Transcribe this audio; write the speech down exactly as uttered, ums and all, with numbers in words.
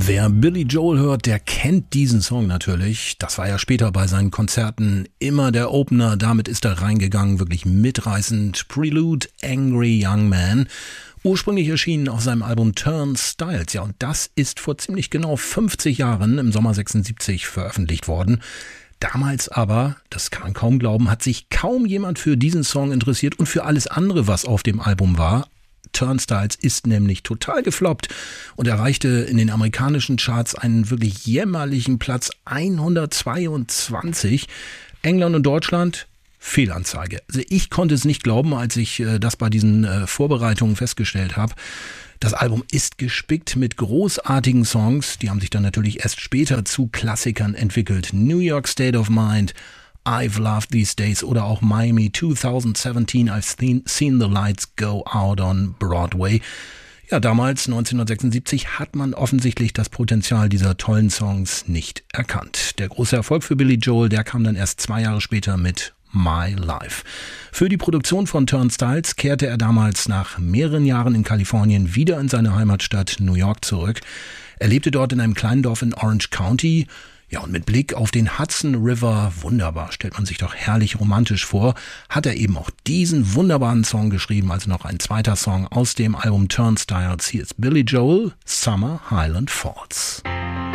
Wer Billy Joel hört, der kennt diesen Song natürlich. Das war ja später bei seinen Konzerten immer der Opener. Damit ist er reingegangen, wirklich mitreißend. Prelude, Angry Young Man. Ursprünglich erschienen auf seinem Album Turnstiles. Ja, und das ist vor ziemlich genau fünfzig Jahren, im Sommer sechsundsiebzig, veröffentlicht worden. Damals aber, das kann man kaum glauben, hat sich kaum jemand für diesen Song interessiert und für alles andere, was auf dem Album war. Turnstiles ist nämlich total gefloppt und erreichte in den amerikanischen Charts einen wirklich jämmerlichen Platz hundertzweiundzwanzig. England und Deutschland, Fehlanzeige. Also ich konnte es nicht glauben, als ich äh, das bei diesen äh, Vorbereitungen festgestellt habe. Das Album ist gespickt mit großartigen Songs, die haben sich dann natürlich erst später zu Klassikern entwickelt. New York State of Mind, I've Loved These Days oder auch Miami twenty seventeen, I've Seen the Lights Go Out on Broadway. Ja, damals, neunzehnhundertsechsundsiebzig, hat man offensichtlich das Potenzial dieser tollen Songs nicht erkannt. Der große Erfolg für Billy Joel, der kam dann erst zwei Jahre später mit My Life. Für die Produktion von Turnstiles kehrte er damals nach mehreren Jahren in Kalifornien wieder in seine Heimatstadt New York zurück. Er lebte dort in einem kleinen Dorf in Orange County. Ja, und mit Blick auf den Hudson River, wunderbar, stellt man sich doch herrlich romantisch vor, hat er eben auch diesen wunderbaren Song geschrieben, also noch ein zweiter Song aus dem Album Turnstiles. Hier ist Billy Joel, Summer Highland Falls.